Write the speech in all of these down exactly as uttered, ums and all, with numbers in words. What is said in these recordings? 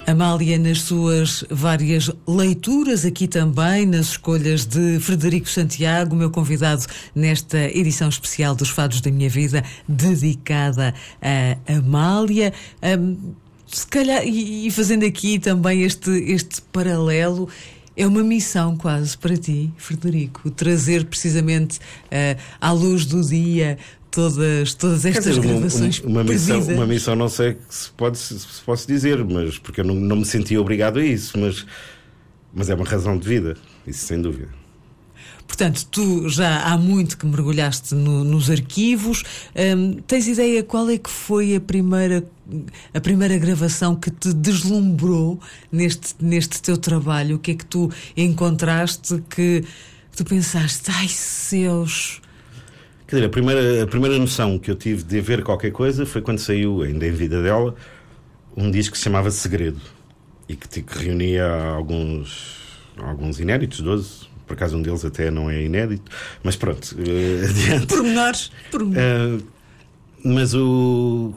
Amália, nas suas várias leituras, aqui também nas escolhas de Frederico Santiago, meu convidado nesta edição especial dos Fados da Minha Vida, dedicada a Amália. Um, se calhar, e, e fazendo aqui também este, este paralelo, é uma missão quase para ti, Frederico, trazer precisamente uh, à luz do dia todas, todas estas dizer, gravações uma, uma, missão, perdidas. uma missão não sei se, pode, se posso dizer, mas porque eu não, não me sentia obrigado a isso, mas, mas é uma razão de vida, isso sem dúvida. Portanto, tu já há muito que mergulhaste no, nos arquivos. Hum, tens ideia qual é que foi a primeira, a primeira gravação que te deslumbrou neste, neste teu trabalho? O que é que tu encontraste que, que tu pensaste, ai céus... Quer dizer, a primeira, a primeira noção que eu tive de ver qualquer coisa foi quando saiu, ainda em vida dela, um disco que se chamava Segredo e que, que reunia alguns, alguns inéditos, doze. Por acaso um deles até não é inédito, mas pronto, uh, adiante. Pormenores. Pormenores. Uh, mas o...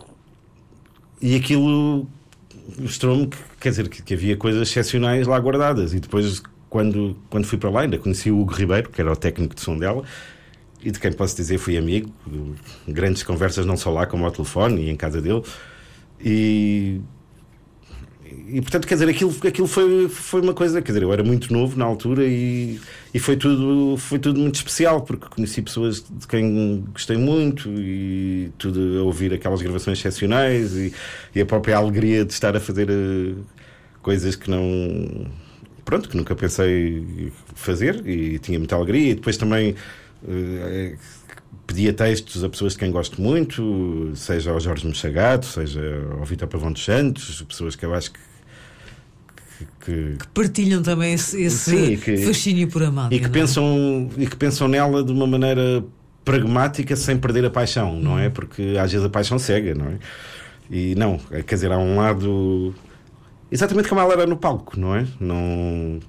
E aquilo mostrou-me que, quer dizer, que, que havia coisas excepcionais lá guardadas. E depois, quando, quando fui para lá, ainda conheci o Hugo Ribeiro, que era o técnico de som dela, e de quem posso dizer fui amigo. Grandes conversas não só lá como ao telefone e em casa dele. E... E, portanto, quer dizer, aquilo, aquilo foi, foi uma coisa, quer dizer, eu era muito novo na altura e, e foi, tudo, foi tudo muito especial, porque conheci pessoas de quem gostei muito e tudo a ouvir aquelas gravações excepcionais e, e a própria alegria de estar a fazer uh, coisas que não... Pronto, que nunca pensei fazer e tinha muita alegria. E depois também uh, pedia textos a pessoas de quem gosto muito, seja ao Jorge Machagado, seja ao Vítor Pavão dos Santos, pessoas que eu acho que Que, que partilham também esse, esse sim, que, fascínio por Amália, e que pensam e que pensam nela de uma maneira pragmática sem perder a paixão, hum. não é? Porque às vezes a paixão cega, não é? E não, quer dizer, há um lado exatamente como ela era no palco, não é? Não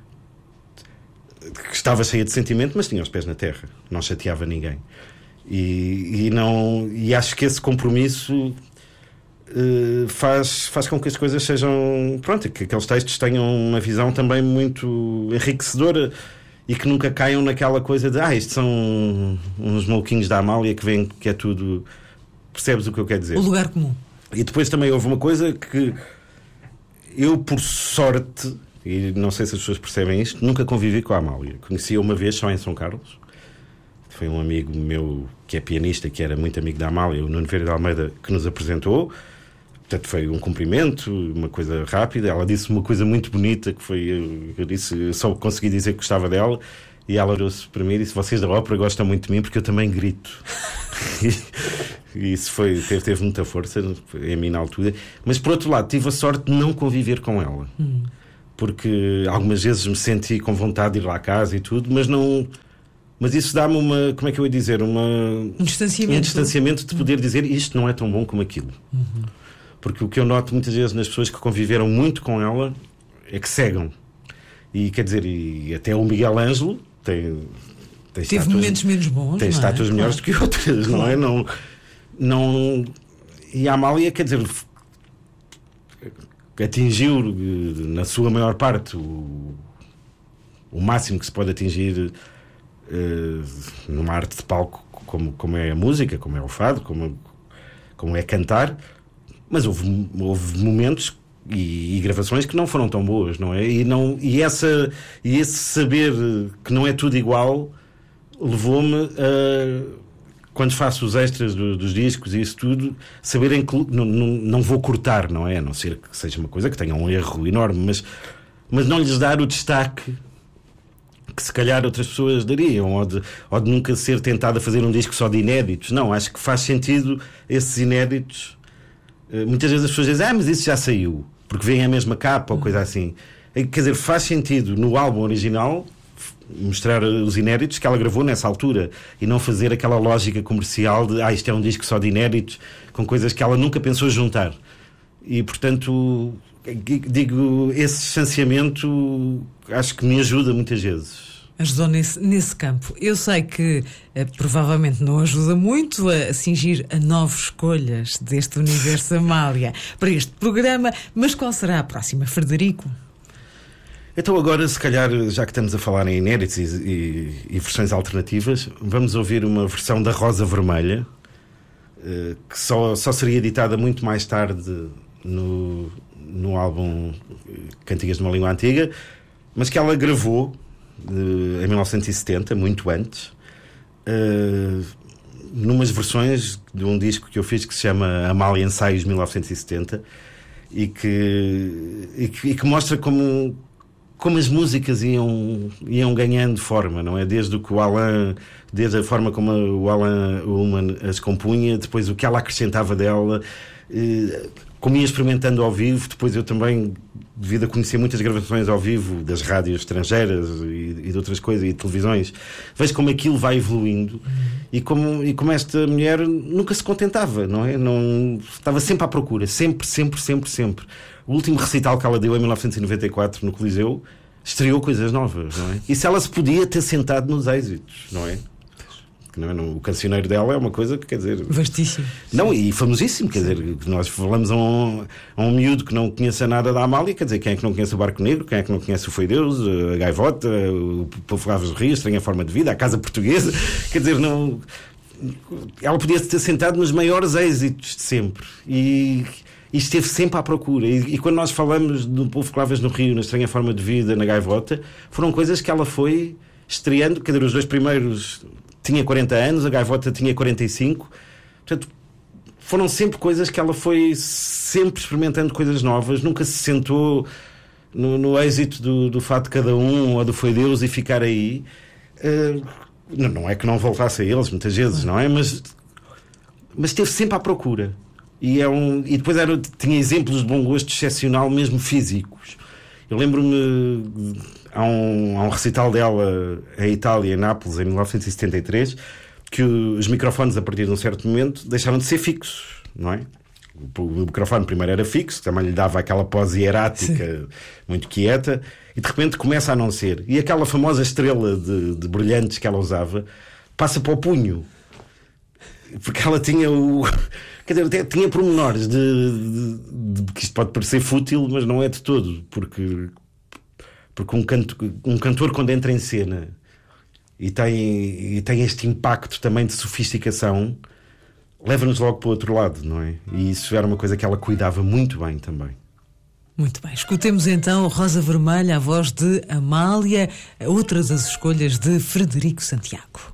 estava cheia de sentimento, mas tinha os pés na terra, não chateava ninguém e, e não e acho que esse compromisso Uh, faz, faz com que as coisas sejam, pronto, que aqueles textos tenham uma visão também muito enriquecedora e que nunca caiam naquela coisa de ah, isto são uns maluquinhos da Amália que vêm que é tudo, percebes o que eu quero dizer? O lugar comum. E depois também houve uma coisa que eu, por sorte, e não sei se as pessoas percebem isto, nunca convivi com a Amália. Conheci-a uma vez só em São Carlos. Foi um amigo meu que é pianista, que era muito amigo da Amália, o Nuno Vieira de Almeida, que nos apresentou. Portanto, foi um cumprimento, uma coisa rápida. Ela disse uma coisa muito bonita, que foi, eu, eu disse, eu só consegui dizer que gostava dela, e ela olhou-se para mim e disse: vocês da ópera gostam muito de mim porque eu também grito. E isso foi, teve, teve muita força em mim na altura. Mas por outro lado, tive a sorte de não conviver com ela, hum. porque algumas vezes me senti com vontade de ir lá à casa e tudo, mas não... Mas isso dá-me uma, como é que eu ia dizer, uma, um distanciamento, um distanciamento de poder dizer isto não é tão bom como aquilo. Uhum. Porque o que eu noto muitas vezes nas pessoas que conviveram muito com ela é que cegam. E quer dizer, e até o Miguel Ângelo tem, tem teve estátuas, momentos menos bons, tem não estátuas é? melhores claro. do que outras, não é? Não, não, e a Amália, quer dizer, atingiu na sua maior parte o, o máximo que se pode atingir uh, numa arte de palco, como, como é a música, como é o fado, como, como é cantar. Mas houve, houve momentos e, e gravações que não foram tão boas, não é? E, não, e, essa, e esse saber que não é tudo igual levou-me a, quando faço os extras do, dos discos e isso tudo, saberem que não, não, não vou cortar, não é? A não ser que seja uma coisa que tenha um erro enorme, mas, mas não lhes dar o destaque que se calhar outras pessoas dariam, ou de, ou de nunca ser tentado a fazer um disco só de inéditos. Não, acho que faz sentido esses inéditos. Muitas vezes as pessoas dizem, ah, mas isso já saiu, porque vem a mesma capa ou coisa assim. Quer dizer, faz sentido no álbum original mostrar os inéditos que ela gravou nessa altura e não fazer aquela lógica comercial de, ah, isto é um disco só de inéditos, com coisas que ela nunca pensou juntar. E, portanto, digo, esse distanciamento acho que me ajuda muitas vezes. Ajudou nesse, nesse campo. Eu sei que eh, provavelmente não ajuda muito a cingir a novas escolhas deste universo Amália para este programa, mas qual será a próxima, Frederico? Então agora, se calhar, já que estamos a falar em inéditos e, e, e versões alternativas, vamos ouvir uma versão da Rosa Vermelha, eh, que só, só seria editada muito mais tarde no, no álbum Cantigas de uma Língua Antiga, mas que ela gravou em mil novecentos e setenta, muito antes, uh, numas versões de um disco que eu fiz que se chama Amália Ensaios mil novecentos e setenta e que, e que, e que mostra como, como as músicas iam, iam ganhando forma, não é? Desde o que o Alain, desde a forma como o Alain Ullmann as compunha, depois o que ela acrescentava dela, uh, como ia experimentando ao vivo. Depois eu também, devido a conhecer muitas gravações ao vivo das rádios estrangeiras e, e de outras coisas, e de televisões, vejo como aquilo vai evoluindo, uhum. e, como, e como esta mulher nunca se contentava, não é? Não, estava sempre à procura, sempre, sempre, sempre, sempre. O último recital que ela deu em mil novecentos e noventa e quatro no Coliseu estreou coisas novas, não é? E se ela se podia ter sentado nos êxitos, não é? Não, não, o cancioneiro dela é uma coisa que, quer dizer, vastíssimo. Não, e famosíssimo, quer dizer, nós falamos a um, a um miúdo que não conheça nada da Amália, quer dizer, quem é que não conhece o Barco Negro, quem é que não conhece o Foi Deus, a Gaivota, o Povo Lavas do Rio, a Estranha Forma de Vida, a Casa Portuguesa, quer dizer, não, ela podia ter sentado nos maiores êxitos de sempre, e, e esteve sempre à procura, e, e quando nós falamos do Povo Lavas no Rio, na Estranha Forma de Vida, na Gaivota, foram coisas que ela foi estreando, quer dizer, os dois primeiros tinha quarenta anos, a Gaivota tinha quarenta e cinco, portanto, foram sempre coisas que ela foi sempre experimentando coisas novas, nunca se sentou no, no êxito do, do Fado de Cada Um ou do Foi Deus e ficar aí. Uh, não, não é que não voltasse a eles muitas vezes, não é? Mas, mas esteve sempre à procura. E, é um, e depois era, tinha exemplos de bom gosto excepcional, mesmo físicos. Eu lembro-me, há um, há um recital dela em Itália, em Nápoles, em mil novecentos e setenta e três, que os microfones, a partir de um certo momento, deixaram de ser fixos, não é? O, o microfone primeiro era fixo, também lhe dava aquela pose hierática, sim, muito quieta, e de repente começa a não ser. E aquela famosa estrela de, de brilhantes que ela usava passa para o punho, porque ela tinha o... Quer dizer, tinha pormenores de, de, de, de que isto pode parecer fútil, mas não é de todo, porque, porque um, canto, um cantor, quando entra em cena e tem, e tem este impacto também de sofisticação, leva-nos logo para o outro lado, não é? E isso era uma coisa que ela cuidava muito bem também. Muito bem, escutemos então Rosa Vermelha, a voz de Amália, outra das escolhas de Frederico Santiago.